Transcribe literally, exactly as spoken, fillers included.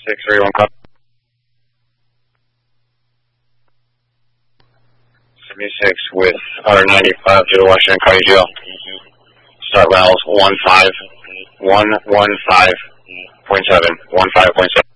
six three one copy. seventy-six with R ninety-five to the Washington County Jail. Start miles one five one one five point seven one five point seven.